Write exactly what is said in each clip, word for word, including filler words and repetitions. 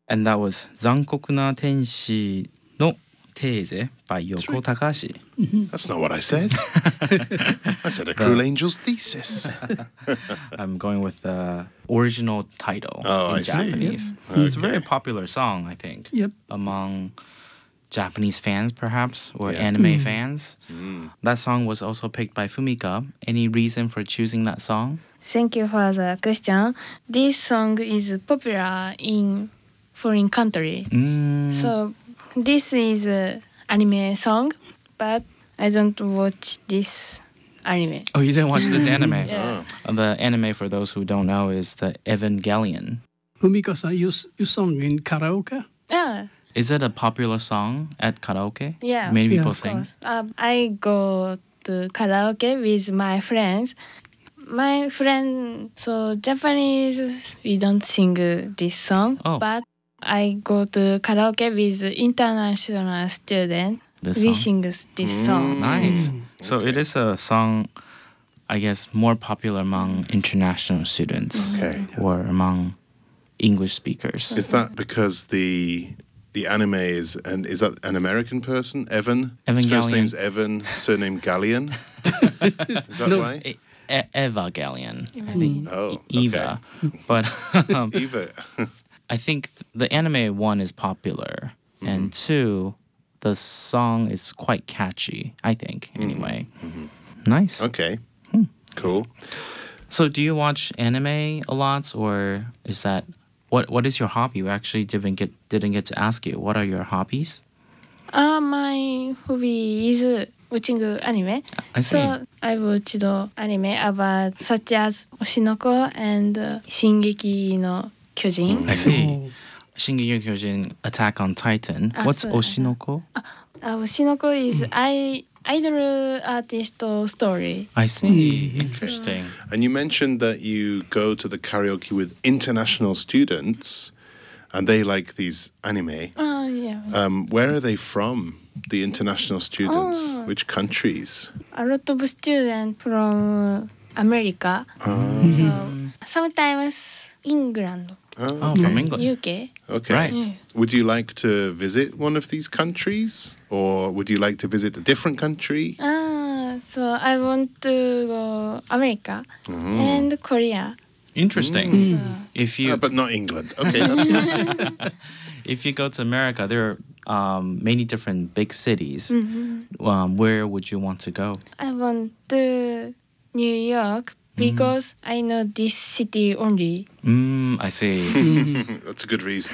And that was 残酷な天使のテーゼ by Yoko Takahashi. That's not what I said. I said A Cruel Angel's Thesis. I'm going with the original title Oh, in I see. Japanese. Yeah. It's a very Okay. popular song, I think, Yep. among Japanese fans, perhaps, or Yeah. anime fans. Mm. That song was also picked by Fumika. Any reason for choosing that song? Thank you for the question. This song is popular in foreign country. Mm. So this is a anime song, but I don't watch this anime. Oh, you didn't watch this anime? Yeah. Uh, The anime, for those who don't know, is the Evangelion. Fumika-san, you, you sung in karaoke? Yeah. Is it a popular song at karaoke? Yeah. Many Yeah. people Of sing. course. Um, I go to karaoke with my friends. My friend, so Japanese, we don't sing this song, Oh. but I go to karaoke with international students. This We song. sing this song. Nice. Mm. So it is a song, I guess, more popular among international students Okay. or among English speakers. Is that because the the anime is and is that an American person, Evan? His first Evangelion. name's Evan, surname Gallion. Is that No. why? E- E- Evangelion, I think. Oh, Eva. But um, okay. Eva. I think the anime, one, is popular, and two, the song is quite catchy, I think, anyway. Nice. Okay. Cool. So do you watch anime a lot, or is that what what is your hobby? We actually didn't get didn't get to ask you. What are your hobbies? Uh, my hobby is watching anime. I see. So I watched anime about such as Oshinoko and uh, Shingeki no Kyojin. I see. Oh. Shingeki no Kyojin, Attack on Titan. Ah, What's so- Oshinoko? Uh, Oshinoko is I idol artist story. I see. Interesting. And you mentioned that you go to the karaoke with international students, and they like these anime. Oh yeah. Um, where are they from? The international students. Oh. Which countries? A lot of students from America. Oh, So sometimes England, oh, Oh, okay. from England. U K. Okay. Right. Would you like to visit one of these countries, or would you like to visit a different country? Ah, so I want to go America Mhm. and Korea. Interesting. So, If you Uh, but not England. Okay, that's good. if you go to America, there are um, many different big cities. mhm. Um, where would you want to go? I want to New York because I know this city only. Mm, I see. That's a good reason.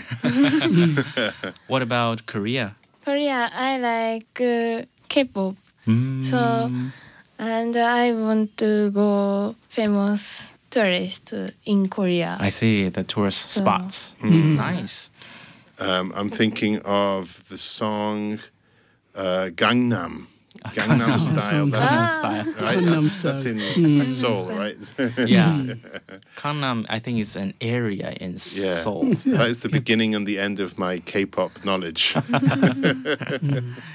What about Korea? Korea, I like uh, K-pop. Mm, So, and I want to go famous tourist in Korea. I see the tourist So- spots. Mm. Nice. Um, I'm thinking of the song uh, Gangnam. Gangnam Style. That's, Gangnam Ah. style. right? Gangnam That's, that's Style. in Mm. Seoul, right? Yeah. Gangnam, I think, is an area in Yeah. Seoul. That is the beginning and the end of my K-pop knowledge.